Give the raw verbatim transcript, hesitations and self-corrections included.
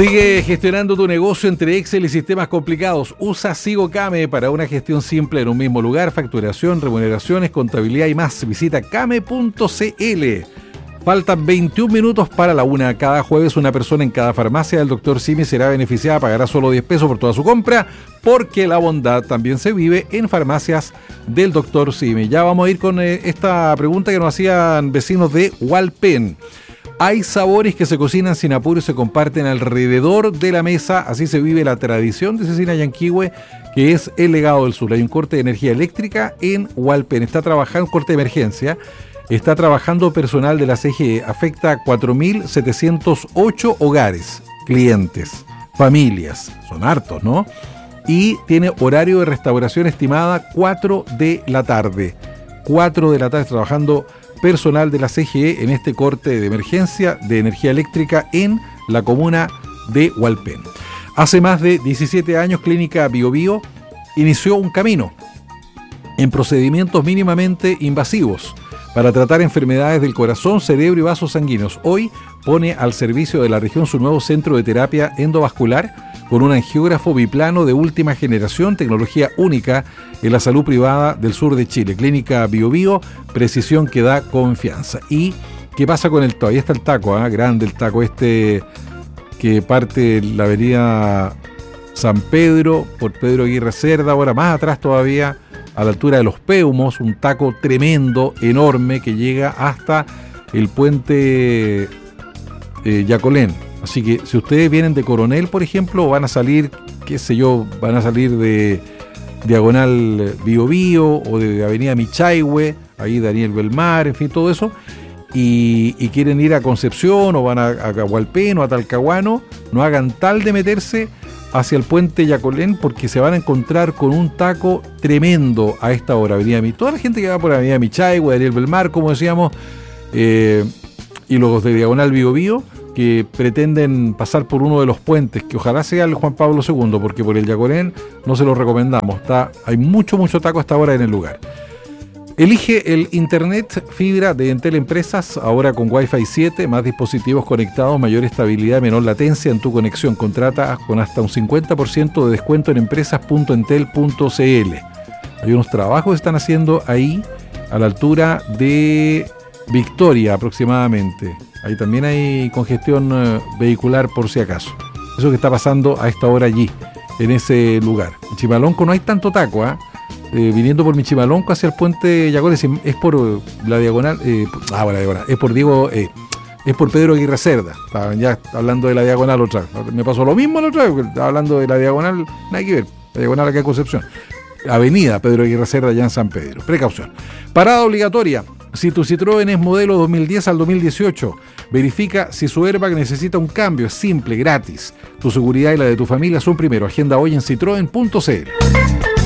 Sigue gestionando tu negocio entre Excel y sistemas complicados. Usa SigoCame para una gestión simple en un mismo lugar, facturación, remuneraciones, contabilidad y más. Visita came punto cl. Faltan veintiún minutos para la una. Cada jueves una persona en cada farmacia del doctor Simi será beneficiada, pagará solo diez pesos por toda su compra, porque la bondad también se vive en farmacias del doctor Simi. Ya vamos a ir con eh, esta pregunta que nos hacían vecinos de Hualpén. Hay sabores que se cocinan sin apuro y se comparten alrededor de la mesa. Así se vive la tradición de Cecina Yanquihue, que es el legado del sur. Hay un corte de energía eléctrica en Hualpén. Está trabajando, un corte de emergencia. Está trabajando personal de la C G E. Afecta a cuatro mil setecientos ocho hogares, clientes, familias. Son hartos, ¿no? Y tiene horario de restauración estimada cuatro de la tarde. cuatro de la tarde trabajando personal de la C G E en este corte de emergencia de energía eléctrica en la comuna de Hualpén. Hace más de diecisiete años, Clínica Bio Bio inició un camino en procedimientos mínimamente invasivos para tratar enfermedades del corazón, cerebro y vasos sanguíneos. Hoy pone al servicio de la región su nuevo centro de terapia endovascular con un angiógrafo biplano de última generación, tecnología única en la salud privada del sur de Chile. Clínica Bio Bio, precisión que da confianza. ¿Y qué pasa con el taco? Ahí está el taco, ¿eh? Grande el taco este que parte la avenida San Pedro por Pedro Aguirre Cerda, ahora más atrás todavía, a la altura de los Peumos, un taco tremendo, enorme, que llega hasta el puente eh, Yacolén. Así que si ustedes vienen de Coronel, por ejemplo, van a salir, qué sé yo, van a salir de Diagonal Bio Bio o de Avenida Michaihue, ahí Daniel Belmar, en fin, todo eso, y, y quieren ir a Concepción o van a, a Hualpén o a Talcahuano, no hagan tal de meterse hacia el puente Yacolén, porque se van a encontrar con un taco tremendo a esta hora. Avenida Mi, toda la gente que va por Avenida Michaihue, Daniel Belmar, como decíamos, eh, y los de Diagonal Bio Bio, que pretenden pasar por uno de los puentes, que ojalá sea el Juan Pablo segundo, porque por el Yacolén no se lo recomendamos. Está, hay mucho, mucho taco hasta ahora en el lugar. Elige el internet fibra de Entel Empresas, ahora con Wi-Fi siete, más dispositivos conectados, mayor estabilidad, menor latencia en tu conexión. Contrata con hasta un cincuenta por ciento de descuento en empresas punto entel punto cl. Hay unos trabajos que están haciendo ahí, a la altura de Victoria aproximadamente. Ahí también hay congestión uh, vehicular por si acaso. Eso que está pasando a esta hora allí, en ese lugar. En Chimalonco no hay tanto taco, ¿eh? Eh, viniendo por Michimalonco hacia el puente Yacolén, es por uh, la diagonal, eh, ah, bueno, la diagonal, es por Diego, eh, es por Pedro Aguirre Cerda. Estaban ya hablando de la diagonal otra vez. Me pasó lo mismo la otra vez, porque estaba hablando de la diagonal, nada que ver, la diagonal acá en Concepción. Avenida Pedro Aguirre Cerda, allá en San Pedro. Precaución. Parada obligatoria. Si tu Citroën es modelo dos mil diez al dos mil dieciocho, verifica si su airbag necesita un cambio. Es simple, gratis. Tu seguridad y la de tu familia son primero. Agenda hoy en citroen punto cl.